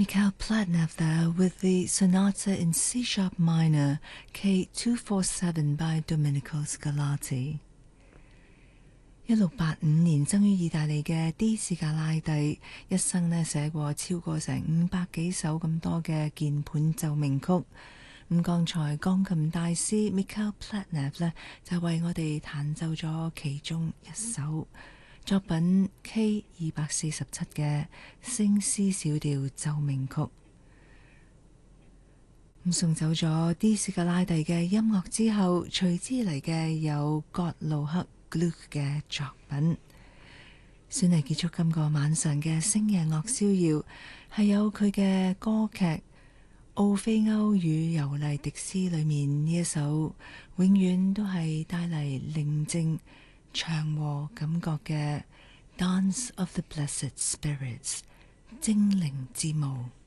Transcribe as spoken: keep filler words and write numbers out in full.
Mikhail Platnev with the Sonata in C sharp minor K two forty-seven by Domenico Scarlatti。一六八五年生於意大利嘅 D 斯格拉蒂，一生呢寫過超過成五百幾首咁多嘅鍵盤奏鳴曲。咁剛才鋼琴大師 Mikhail Platnev 呢就為我哋彈奏咗其中一首作品 K 二百四十七嘅升 C 小調奏鳴曲。咁送走咗 D 斯格拉蒂嘅音樂之後，隨之嚟嘅有葛魯克 Gluck 嘅作品，先嚟結束今個晚上嘅星夜樂逍遙，係有佢嘅歌劇《奧菲歐與尤麗迪斯》裏面呢一首，永遠都係帶嚟寧靜祥和感覺嘅《Dance of the Blessed Spirits》精靈之舞。